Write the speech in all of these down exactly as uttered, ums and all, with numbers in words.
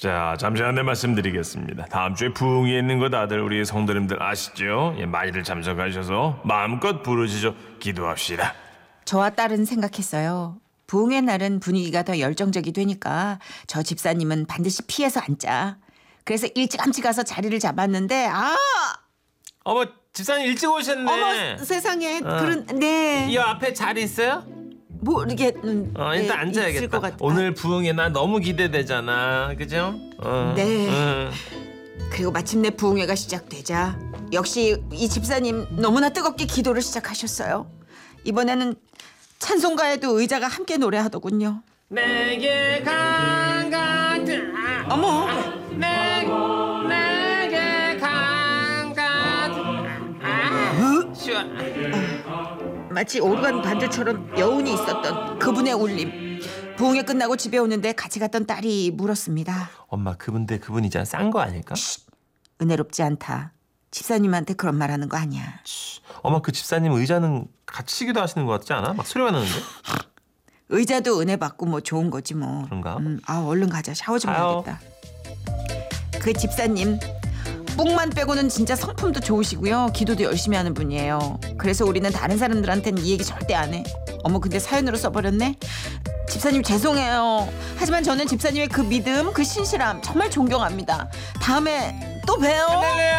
자, 잠시 안내 말씀드리겠습니다. 다음 주에 부흥이 있는 거 다들 우리 성도님들 아시죠? 예, 많이들 참석하셔서 마음껏 부르시죠. 기도합시다. 저와 딸은 생각했어요. 부흥의 날은 분위기가 더 열정적이 되니까 저 집사님은 반드시 피해서 앉자. 그래서 일찌감치 가서 자리를 잡았는데 아! 어머, 집사님 일찍 오셨네. 어머 세상에 어. 그런 네. 이 앞에 자리 있어요? 뭐 이렇게 음, 어, 일단 네, 있을 것 앉아야겠다. 같- 오늘 부흥의 날 너무 기대되잖아. 그죠? 어, 네. 어. 그리고 마침내 부흥회가 시작되자 역시 이 집사님 너무나 뜨겁게 기도를 시작하셨어요. 이번에는 찬송가에도 의자가 함께 노래하더군요. 내게 강 같은 아, 어머 내, 내게 강 같은 아, 시원. 마치 오르간 반주처럼 여운이 있었던 그분의 울림. 부흥회 끝나고 집에 오는데 같이 갔던 딸이 물었습니다. 엄마, 그분데 그분 있잖아, 싼 거 아닐까? 은혜롭지 않다. 집사님한테 그런 말 하는 거 아니야. 엄마, 그 집사님 의자는 같이 기도하시는 것 같지 않아? 막 소리가 나는데? 의자도 은혜 받고 뭐 좋은 거지 뭐. 그런가? 음, 아 얼른 가자. 샤워 좀 가요. 해야겠다. 그 집사님 뽕만 빼고는 진짜 성품도 좋으시고요. 기도도 열심히 하는 분이에요. 그래서 우리는 다른 사람들한테는 이 얘기 절대 안 해. 어머 근데 사연으로 써버렸네. 집사님 죄송해요. 하지만 저는 집사님의 그 믿음, 그 신실함 정말 존경합니다. 다음에 또 봬요.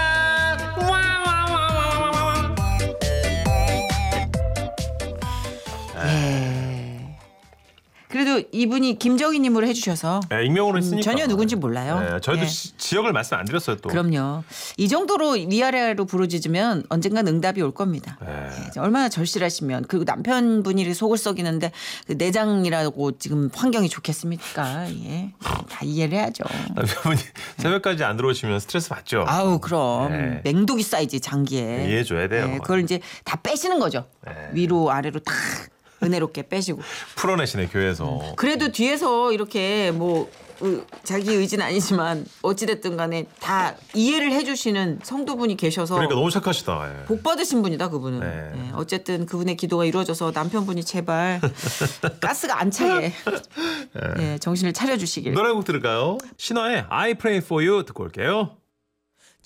예. 그래도 이분이 김정희님으로 해주셔서 네, 익명으로 했으니까. 전혀 누군지 몰라요. 네, 저희도 예. 시- 지역을 말씀 안 드렸어요 또. 그럼요. 이 정도로 위아래로 부르짖으면 언젠간 응답이 올 겁니다. 네. 예, 얼마나 절실하시면 그리고 남편분이 속을 썩이는데 그 내장이라고 지금 환경이 좋겠습니까? 예. 다 이해를 해야죠. 남편분이 새벽까지 안 들어오시면 스트레스 받죠. 아우 그럼 네. 맹독이 쌓이지 장기에. 이해해줘야 돼요. 예, 그걸 이제 다 빼시는 거죠. 네. 위로 아래로 다 은혜롭게 빼시고. 풀어내시네 교회에서. 그래도 뒤에서 이렇게 뭐 의, 자기 의지는 아니지만 어찌됐든 간에 다 이해를 해주시는 성도분이 계셔서 그러니까 너무 착하시다. 예. 복 받으신 분이다 그분은. 네. 예, 어쨌든 그분의 기도가 이루어져서 남편분이 제발 가스가 안 차게 예, 정신을 차려주시길. 노래 한 곡 들을까요? 신화의 I Pray For You 듣고 올게요.